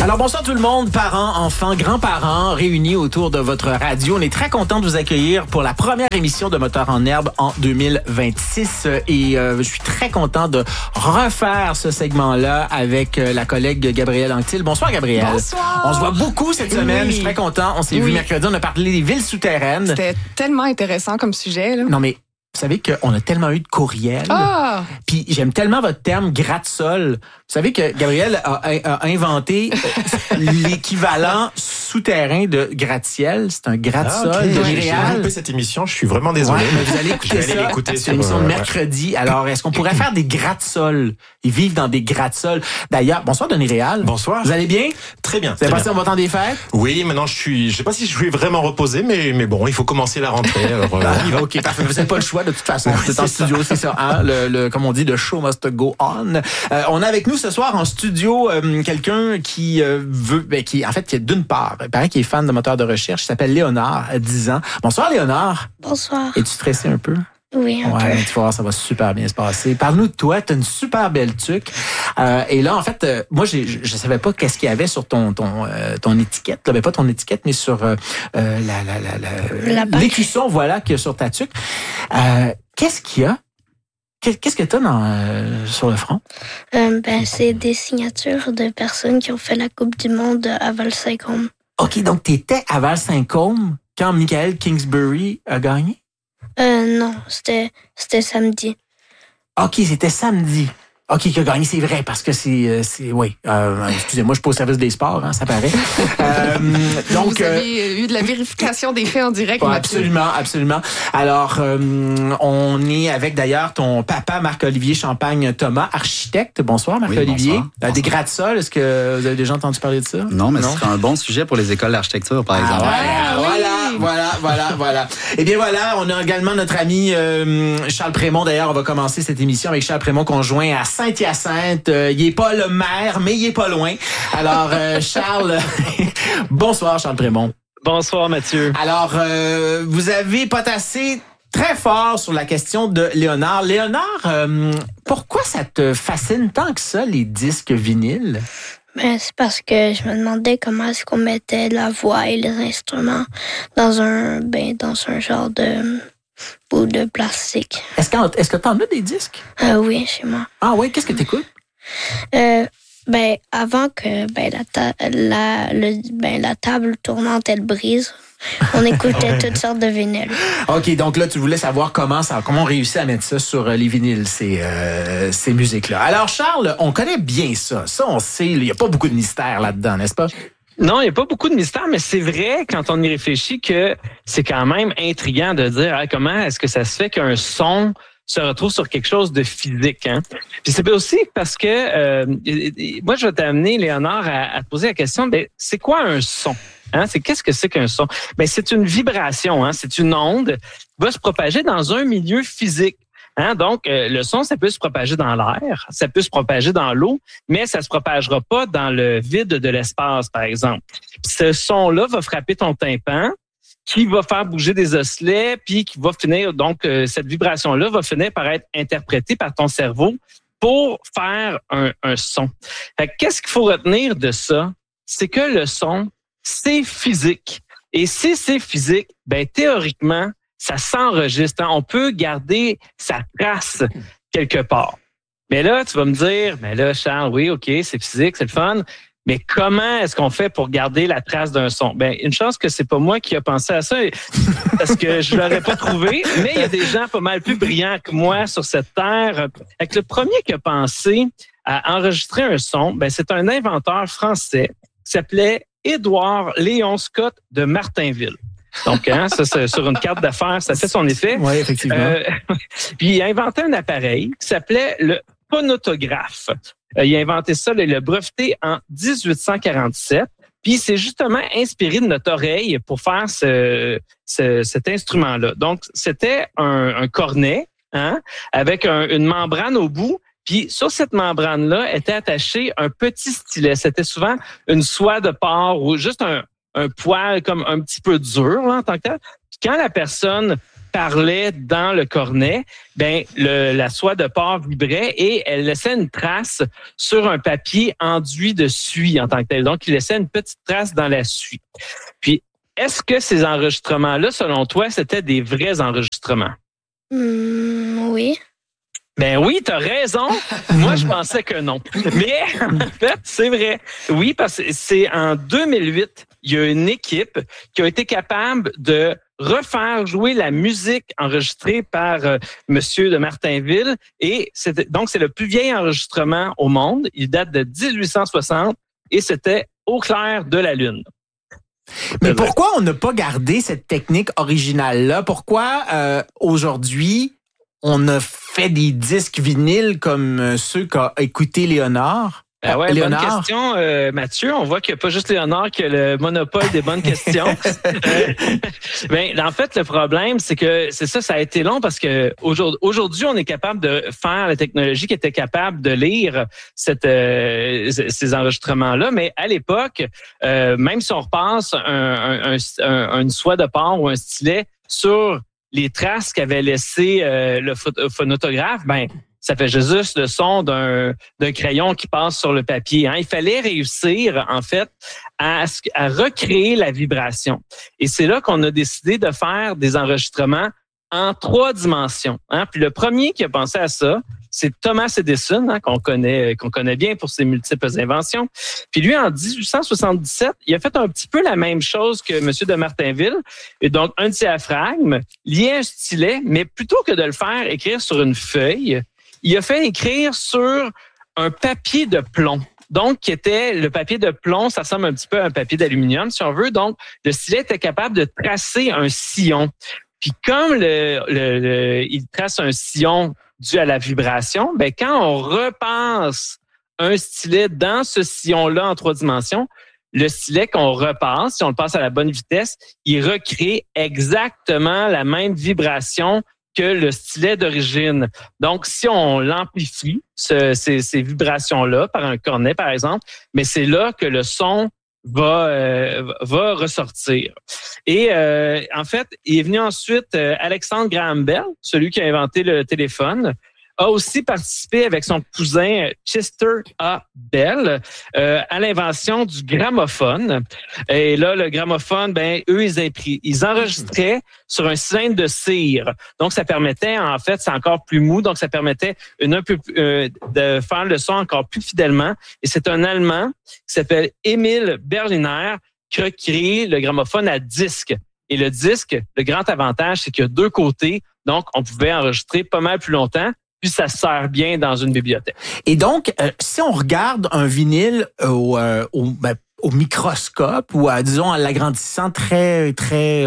Alors bonsoir tout le monde, parents, enfants, grands-parents réunis autour de votre radio. On est très content de vous accueillir pour la première émission de Moteur en herbe en 2026 et je suis très content de refaire ce segment-là avec la collègue Gabrielle Anctil. Bonsoir Gabrielle. Bonsoir. On se voit beaucoup cette semaine, je suis très content. On s'est vu mercredi, on a parlé des villes souterraines. C'était tellement intéressant comme sujet, là. Non mais vous savez qu'on a tellement eu de courriels. Ah! Puis j'aime tellement votre terme gratte-sol. Vous savez que Gabrielle a inventé l'équivalent souterrain de gratte-ciel. C'est un gratte-sol de J'ai l'idéal. loupé cette émission, je suis vraiment désolé. Ouais, mais vous allez écouter ça. C'est une émission de mercredi. Alors, est-ce qu'on pourrait faire des gratte-sol? Ils vivent dans des gratte-sol. D'ailleurs, bonsoir Denis Réal. Bonsoir. Vous allez bien? Très bien. Vous avez passé un bon temps des fêtes? Oui, maintenant je sais pas si je suis vraiment reposé, mais bon, il faut commencer la rentrée. Alors, OK, parfait. Vous n'avez pas le choix de toute façon. C'est en studio, c'est ça. Hein? Comme on dit, the show must go on. On a avec nous ce soir en studio quelqu'un qui qui est d'une part, il paraît qu'il est fan de moteurs de recherche. Il s'appelle Léonard, à 10 ans. Bonsoir Léonard. Bonsoir. Es-tu stressé un peu? Oui, un peu. Tu vas voir, ça va super bien se passer. Parle-nous de toi, tu as une super belle tuque. Et là, en fait, moi, je savais pas qu'est-ce qu'il y avait sur ton étiquette. Là, ben, pas ton étiquette, mais sur l'écusson, voilà, qu'il y a sur ta tuque. Qu'est-ce qu'il y a? Qu'est-ce que tu as sur le front? C'est des signatures de personnes qui ont fait la Coupe du Monde à Val-Saint-Côme. OK, donc tu étais à Val-Saint-Côme quand Michael Kingsbury a gagné? Non, c'était samedi. OK, c'était samedi. OK, qui a gagné, c'est vrai, parce que oui. Excusez-moi, je suis pas au service des sports, hein, ça paraît. Donc, vous avez eu de la vérification des faits en direct, Mathieu. Absolument. Alors, on est avec d'ailleurs ton papa, Marc-Olivier Champagne-Thomas, architecte. Bonsoir, Marc-Olivier. Oui, bonsoir. Des gratte-sol, est-ce que vous avez déjà entendu parler de ça? Non, mais ce serait un bon sujet pour les écoles d'architecture, par exemple. Voilà. Eh bien voilà, on a également notre ami Charles Prémont. D'ailleurs, on va commencer cette émission avec Charles Prémont, conjoint à Saint-Hyacinthe. Il est pas le maire, mais il est pas loin. Alors, Charles, bonsoir Charles Prémont. Bonsoir Mathieu. Alors, vous avez potassé très fort sur la question de Léonard. Léonard, pourquoi ça te fascine tant que ça, les disques vinyles? C'est parce que je me demandais comment est-ce qu'on mettait la voix et les instruments dans un genre de bout de plastique. Est-ce que t'en as des disques? Oui, chez moi. Ah oui, qu'est-ce que t'écoutes? Avant que la table tournante elle brise, on écoutait toutes sortes de vinyles. OK, donc là, tu voulais savoir comment on réussit à mettre ça sur les vinyles, ces musiques-là. Alors, Charles, on connaît bien ça. Ça, on sait, il n'y a pas beaucoup de mystère là-dedans, n'est-ce pas? Non, il n'y a pas beaucoup de mystère, mais c'est vrai, quand on y réfléchit, que c'est quand même intriguant de dire comment est-ce que ça se fait qu'un son se retrouve sur quelque chose de physique. Hein? Puis c'est aussi parce que moi, je vais t'amener, Léonard, à te poser la question, c'est quoi un son? Hein? Qu'est-ce que c'est qu'un son? C'est une vibration, hein? C'est une onde qui va se propager dans un milieu physique. Hein? Donc, le son, ça peut se propager dans l'air, ça peut se propager dans l'eau, mais ça se propagera pas dans le vide de l'espace, par exemple. Puis ce son-là va frapper ton tympan, qui va faire bouger des osselets, puis qui va finir, donc cette vibration-là va finir par être interprétée par ton cerveau pour faire un son. Fait qu'est-ce qu'il faut retenir de ça? C'est que le son, c'est physique. Et si c'est physique, théoriquement, ça s'enregistre. Hein? On peut garder sa trace quelque part. Mais là, tu vas me dire, Charles, oui, OK, c'est physique, c'est le fun. Mais comment est-ce qu'on fait pour garder la trace d'un son? Une chance que c'est pas moi qui a pensé à ça, parce que je l'aurais pas trouvé. Mais il y a des gens pas mal plus brillants que moi sur cette terre. Le premier qui a pensé à enregistrer un son, c'est un inventeur français qui s'appelait Édouard Léon Scott de Martinville. Donc, ça, c'est sur une carte d'affaires, ça fait son effet. Oui, effectivement. Puis il a inventé un appareil qui s'appelait le phonautographe. Il a inventé ça, il l'a breveté en 1847. Puis c'est justement inspiré de notre oreille pour faire cet instrument-là. Donc, c'était un cornet, hein, avec une membrane au bout. Puis sur cette membrane-là était attaché un petit stylet. C'était souvent une soie de porc ou juste un poil comme un petit peu dur là, en tant que tel. Puis quand la personne parlait dans le cornet, la soie de porc vibrait et elle laissait une trace sur un papier enduit de suie en tant que tel. Donc, il laissait une petite trace dans la suie. Puis, est-ce que ces enregistrements-là, selon toi, c'était des vrais enregistrements? Oui. Ben oui, t'as raison. Moi, je pensais que non. Mais en fait, c'est vrai. Oui, parce que c'est en 2008, il y a une équipe qui a été capable de refaire jouer la musique enregistrée par Monsieur de Martinville. Et c'est le plus vieil enregistrement au monde. Il date de 1860 et c'était Au clair de la lune. Mais pourquoi on n'a pas gardé cette technique originale-là? Pourquoi aujourd'hui, on a fait des disques vinyles comme ceux qu'a écouté Léonard? Bonne question, Mathieu. On voit qu'il n'y a pas juste Léonard qui a le monopole des bonnes questions. En fait, le problème, c'est que ça a été long parce que aujourd'hui, on est capable de faire la technologie qui était capable de lire ces enregistrements-là. Mais à l'époque, même si on repasse une soie de porc ou un stylet sur les traces qu'avait laissé le phonographe, ça fait juste le son d'un crayon qui passe sur le papier. Il fallait réussir, en fait, à recréer la vibration. Et c'est là qu'on a décidé de faire des enregistrements en 3 dimensions. Puis le premier qui a pensé à ça, c'est Thomas Edison, qu'on connaît bien pour ses multiples inventions. Puis lui, en 1877, il a fait un petit peu la même chose que M. de Martinville. Et donc, un diaphragme lié à un stylet, mais plutôt que de le faire écrire sur une feuille, il a fait écrire sur un papier de plomb. Donc, qui était le papier de plomb, ça ressemble un petit peu à un papier d'aluminium, si on veut. Donc, le stylet était capable de tracer un sillon. Puis comme il trace un sillon dû à la vibration, quand on repasse un stylet dans ce sillon-là en 3 dimensions, le stylet qu'on repasse, si on le passe à la bonne vitesse, il recrée exactement la même vibration que le stylet d'origine. Donc, si on l'amplifie, ces vibrations-là, par un cornet, par exemple, mais c'est là que le son va ressortir. Et en fait, il est venu ensuite Alexandre Graham Bell, celui qui a inventé le téléphone, a aussi participé avec son cousin Chester A. Bell à l'invention du gramophone. Et là, le gramophone, eux, ils enregistraient sur un cylindre de cire. Donc, ça permettait, en fait, c'est encore plus mou, donc ça permettait de faire le son encore plus fidèlement. Et c'est un Allemand qui s'appelle Emil Berliner qui a créé le gramophone à disque. Et le disque, le grand avantage, c'est qu'il y a 2 côtés, donc on pouvait enregistrer pas mal plus longtemps. Puis ça sert bien dans une bibliothèque. Et donc, si on regarde un vinyle au microscope ou disons en l'agrandissant très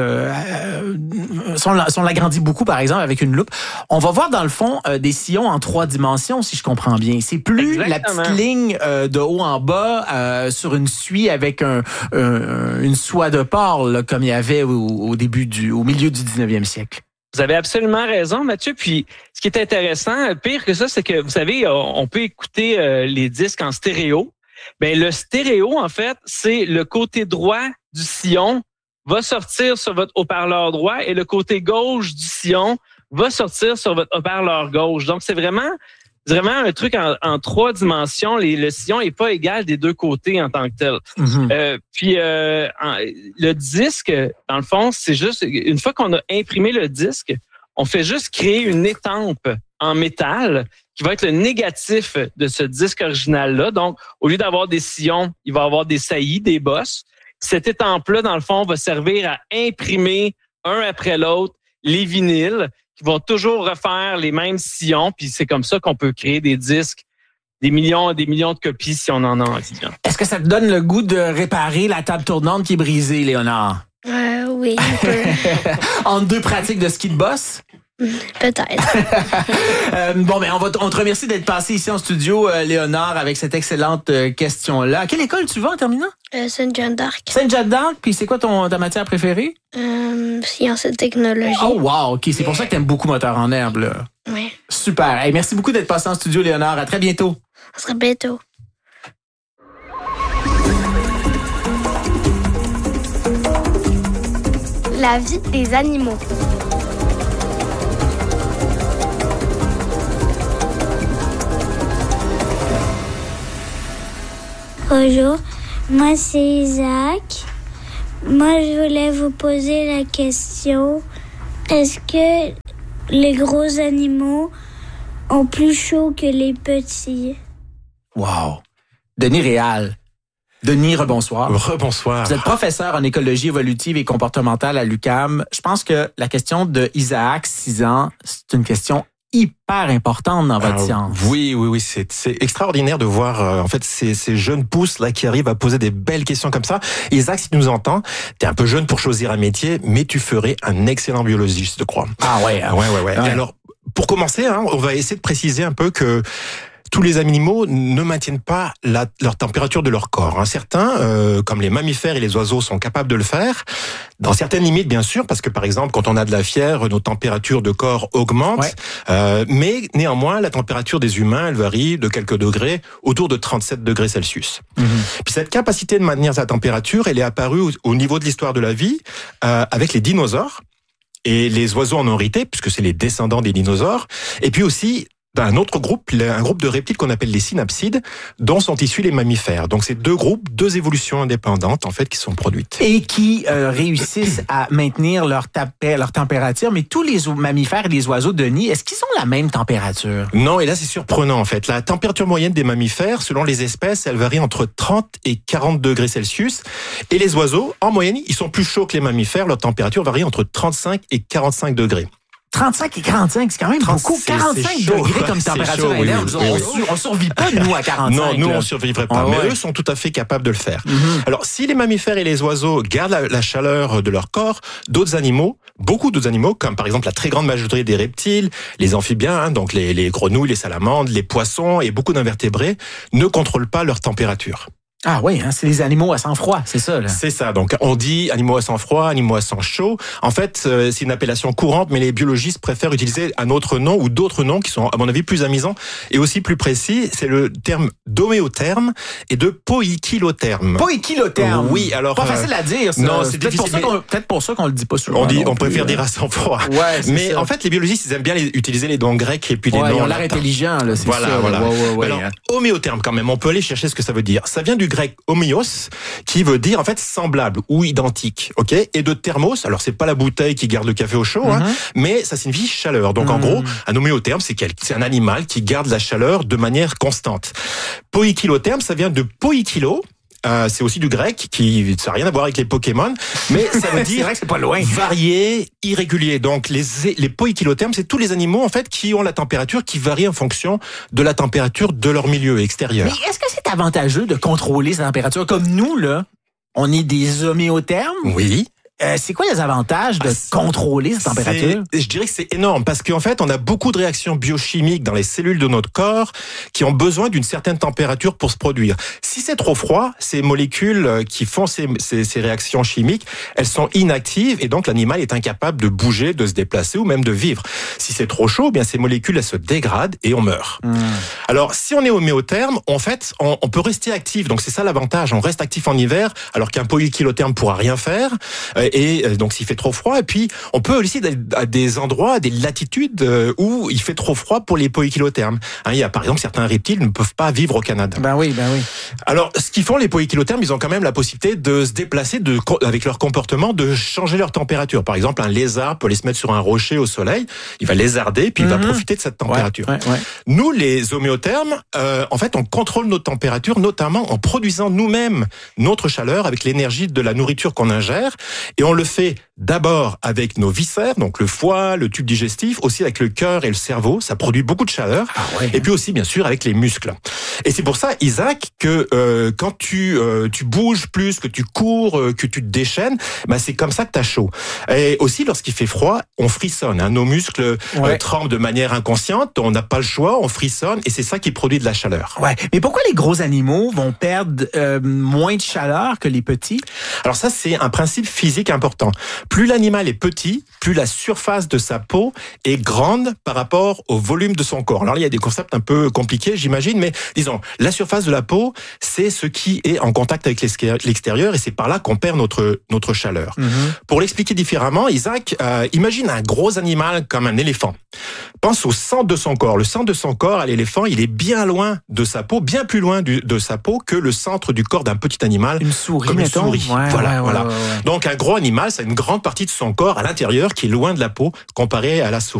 si on l'agrandit beaucoup par exemple avec une loupe, on va voir dans le fond des sillons en 3 dimensions si je comprends bien. C'est plus exactement la petite ligne de haut en bas sur une suie avec une soie de porc là, comme il y avait au milieu du 19e siècle. Vous avez absolument raison, Mathieu. Puis, ce qui est intéressant, pire que ça, c'est que, vous savez, on peut écouter les disques en stéréo. Le stéréo, en fait, c'est le côté droit du sillon va sortir sur votre haut-parleur droit et le côté gauche du sillon va sortir sur votre haut-parleur gauche. Donc, c'est vraiment un truc en 3 dimensions. Le sillon est pas égal des 2 côtés en tant que tel. Mm-hmm. Le disque, dans le fond, c'est juste, une fois qu'on a imprimé le disque, on fait juste créer une étampe en métal qui va être le négatif de ce disque original-là. Donc, au lieu d'avoir des sillons, il va avoir des saillies, des bosses. Cette étampe-là, dans le fond, va servir à imprimer un après l'autre les vinyles qui vont toujours refaire les mêmes sillons, puis c'est comme ça qu'on peut créer des disques, des millions de copies si on en a envie. Est-ce que ça te donne le goût de réparer la table tournante qui est brisée, Léonard? Oui, un peu. En 2 pratiques de ski de boss? Peut-être. On te remercie d'être passé ici en studio, Léonard, avec cette excellente question-là. À quelle école tu vas en terminant? Sainte-Jeanne d'Arc. Sainte-Jeanne d'Arc, puis c'est quoi ta matière préférée? Sciences et technologies. Oh wow, OK, c'est pour ça que t'aimes beaucoup Moteur en herbe, là. Oui. Super. Hey, merci beaucoup d'être passé en studio, Léonard. À très bientôt. À très bientôt. La vie des animaux. Bonjour, moi c'est Isaac. Moi je voulais vous poser la question, est-ce que les gros animaux ont plus chaud que les petits? Wow! Denis Réal. Denis, rebonsoir. Rebonsoir. Vous êtes professeur en écologie évolutive et comportementale à l'UQAM. Je pense que la question de Isaac, 6 ans, c'est une question hyper importante dans votre science. Oui, c'est extraordinaire de voir en fait ces jeunes pousses là qui arrivent à poser des belles questions comme ça. Isaac, si tu nous entends, t'es un peu jeune pour choisir un métier, mais tu ferais un excellent biologiste, je crois. Ah ouais. Ouais. Et alors, pour commencer, on va essayer de préciser un peu que tous les animaux ne maintiennent pas leur température de leur corps. Certains, comme les mammifères et les oiseaux, sont capables de le faire, dans certaines limites, bien sûr, parce que, par exemple, quand on a de la fièvre, nos températures de corps augmentent, mais néanmoins, la température des humains, elle varie de quelques degrés, autour de 37 degrés Celsius. Puis cette capacité de maintenir sa température, elle est apparue au niveau de l'histoire de la vie, avec les dinosaures, et les oiseaux en ont hérité, puisque c'est les descendants des dinosaures, et puis aussi un autre groupe, un groupe de reptiles qu'on appelle les synapsides, dont sont issus les mammifères. Donc c'est deux évolutions indépendantes en fait qui sont produites. Et qui réussissent à maintenir leur température. Mais tous les mammifères et les oiseaux, Denis, est-ce qu'ils ont la même température? Non, et là c'est surprenant en fait. La température moyenne des mammifères, selon les espèces, elle varie entre 30 et 40 degrés Celsius. Et les oiseaux, en moyenne, ils sont plus chauds que les mammifères. Leur température varie entre 35 et 45 degrés. 35 et 45, c'est quand même beaucoup. 45 degrés comme température interne. On survit pas, nous, à 45. Non, nous, on survivrait pas. Mais eux sont tout à fait capables de le faire. Alors, si les mammifères et les oiseaux gardent la chaleur de leur corps, d'autres animaux, beaucoup d'autres animaux, comme par exemple la très grande majorité des reptiles, les amphibiens, donc les grenouilles, les salamandres, les poissons et beaucoup d'invertébrés, ne contrôlent pas leur température. Ah oui, c'est les animaux à sang froid, c'est ça, là. C'est ça. Donc, on dit animaux à sang froid, animaux à sang chaud. En fait, c'est une appellation courante, mais les biologistes préfèrent utiliser un autre nom ou d'autres noms qui sont, à mon avis, plus amusants et aussi plus précis. C'est le terme d'homéotherme et de poikilotherme. Poikilotherme. Oui, alors. Pas facile à dire, ça. Non, c'est difficile. Peut-être pour ça qu'on le dit pas souvent. On préfère dire à sang froid. Ouais, mais ça. En fait, les biologistes, ils aiment bien utiliser les noms grecs et puis les noms. Ils ont l'air intelligents, là, c'est voilà, ça. Voilà. Ouais. Alors, homéotherme, quand même, on peut aller chercher ce que ça veut dire. Ça vient du grec homéos, qui veut dire en fait semblable ou identique, ok, et de thermos. Alors c'est pas la bouteille qui garde le café au chaud, mais ça signifie chaleur. Donc en gros, un homéotherme, c'est un animal qui garde la chaleur de manière constante. Poikilotherme, ça vient de poikilo. C'est aussi du grec, ça n'a rien à voir avec les Pokémon, mais ça veut dire c'est vrai que c'est pas loin. Varié, irrégulier. Donc les poikilothermes, c'est tous les animaux en fait qui ont la température qui varie en fonction de la température de leur milieu extérieur. Mais est-ce que c'est avantageux de contrôler sa température comme nous, là? On est des homéothermes? Oui. C'est quoi les avantages de contrôler cette température? Je dirais que c'est énorme parce qu'en fait, on a beaucoup de réactions biochimiques dans les cellules de notre corps qui ont besoin d'une certaine température pour se produire. Si c'est trop froid, ces molécules qui font ces réactions chimiques, elles sont inactives et donc l'animal est incapable de bouger, de se déplacer ou même de vivre. Si c'est trop chaud, bien ces molécules elles se dégradent et on meurt. Alors, si on est homéotherme, en fait, on peut rester actif. Donc c'est ça l'avantage, on reste actif en hiver alors qu'un poikilotherme pourra rien faire. Et donc s'il fait trop froid, et puis on peut aussi à des endroits, à des latitudes où il fait trop froid pour les poikilothermes. Il y a par exemple certains reptiles ne peuvent pas vivre au Canada. Ben oui. Alors ce qu'ils font les poikilothermes, ils ont quand même la possibilité de se déplacer, avec leur comportement, de changer leur température. Par exemple, un lézard peut aller se mettre sur un rocher au soleil, il va lézarder, puis il va profiter de cette température. Ouais. Nous, les homéothermes, en fait, on contrôle notre température, notamment en produisant nous-mêmes notre chaleur avec l'énergie de la nourriture qu'on ingère. Et on le fait d'abord avec nos viscères, donc le foie, le tube digestif, aussi avec le cœur et le cerveau. Ça produit beaucoup de chaleur. Et puis aussi, bien sûr, avec les muscles. Et c'est pour ça, Isaac, que quand tu bouges plus, que tu cours, que tu te déchaînes, c'est comme ça que t'as chaud. Et aussi, lorsqu'il fait froid, on frissonne. Nos muscles tremblent de manière inconsciente. On n'a pas le choix, on frissonne, et c'est ça qui produit de la chaleur. Ouais. Mais pourquoi les gros animaux vont perdre moins de chaleur que les petits? Alors ça, c'est un principe physique important. Plus l'animal est petit, plus la surface de sa peau est grande par rapport au volume de son corps. Alors là, il y a des concepts un peu compliqués, j'imagine, mais disons, la surface de la peau, c'est ce qui est en contact avec l'extérieur et c'est par là qu'on perd notre chaleur. Pour l'expliquer différemment, Isaac, imagine un gros animal comme un éléphant. Pense au centre de son corps. Le centre de son corps, à l'éléphant, il est bien loin de sa peau, bien plus loin de sa peau que le centre du corps d'un petit animal. Une souris, comme une mettons. souris. Ouais, voilà. ouais. Donc un gros animal, c'est une grande partie de son corps à l'intérieur qui est loin de la peau comparé à la souris.